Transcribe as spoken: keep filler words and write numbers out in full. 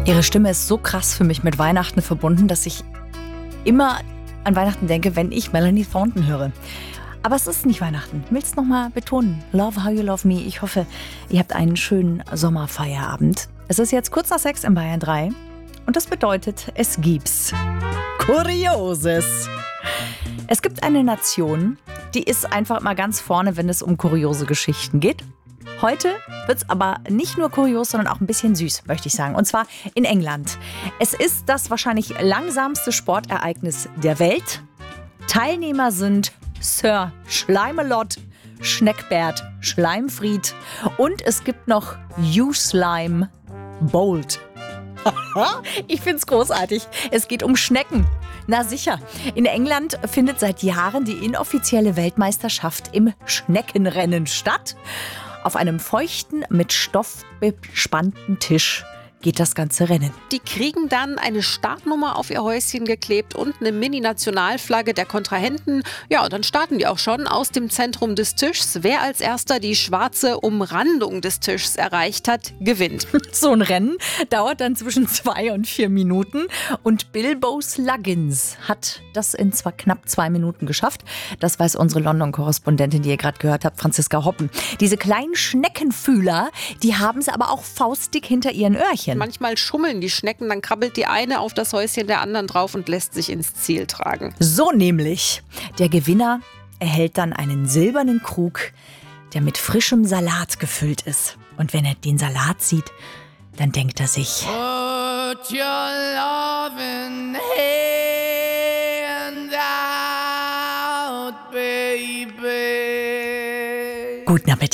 Ihre Stimme ist so krass für mich mit Weihnachten verbunden, dass ich immer an Weihnachten denke, wenn ich Melanie Thornton höre. Aber es ist nicht Weihnachten. Ich will es nochmal betonen. Love How You Love Me. Ich hoffe, ihr habt einen schönen Sommerfeierabend. Es ist jetzt kurz nach sechs in Bayern drei. Und das bedeutet, es gibt's Kurioses. Es gibt eine Nation, die ist einfach mal ganz vorne, wenn es um kuriose Geschichten geht. Heute wird es aber nicht nur kurios, sondern auch ein bisschen süß, möchte ich sagen. Und zwar in England. Es ist das wahrscheinlich langsamste Sportereignis der Welt. Teilnehmer sind Sir Schleimelott, Schneckbert Schleimfried und es gibt noch Uslime Bolt. Ich find's großartig. Es geht um Schnecken. Na sicher. In England findet seit Jahren die inoffizielle Weltmeisterschaft im Schneckenrennen statt. Auf einem feuchten, mit Stoff bespannten Tisch geht das ganze Rennen. Die kriegen dann eine Startnummer auf ihr Häuschen geklebt und eine Mini-Nationalflagge der Kontrahenten. Ja, und dann starten die auch schon aus dem Zentrum des Tischs. Wer als erster die schwarze Umrandung des Tischs erreicht hat, gewinnt. So ein Rennen dauert dann zwischen zwei und vier Minuten. Und Bilbo Sluggins hat das in zwar knapp zwei Minuten geschafft. Das weiß unsere London-Korrespondentin, die ihr gerade gehört habt, Franziska Hoppen. Diese kleinen Schneckenfühler, die haben sie aber auch faustdick hinter ihren Öhrchen. Manchmal schummeln die Schnecken, dann krabbelt die eine auf das Häuschen der anderen drauf und lässt sich ins Ziel tragen. So nämlich. Der Gewinner erhält dann einen silbernen Krug, der mit frischem Salat gefüllt ist. Und wenn er den Salat sieht, dann denkt er sich: Put your loving hand out, baby. Guten Appetit.